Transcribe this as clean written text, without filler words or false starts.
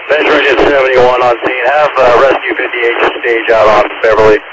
Venture Engine 71 on scene. Have Rescue 58 just stage out on Beverly.